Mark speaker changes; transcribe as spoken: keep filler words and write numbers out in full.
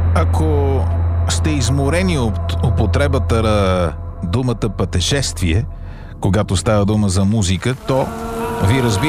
Speaker 1: Ако сте изморени от употребата на думата пътешествие, когато става дума за музика, то ви разбира